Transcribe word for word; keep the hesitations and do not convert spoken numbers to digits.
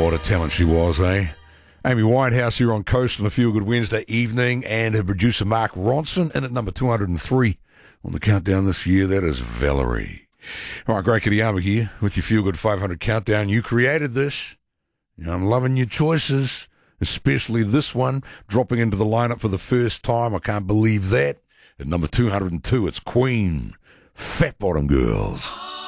What a talent she was, eh? Amy Whitehouse here on Coast on a Feel Good Wednesday evening, and her producer Mark Ronson in at number two hundred three on the countdown this year. That is Valerie. All right, Greg Kitayama here with your Feel Good five hundred countdown. You created this. You know, I'm loving your choices, especially this one dropping into the lineup for the first time. I can't believe that. At number two hundred two, it's Queen, Fat Bottom Girls.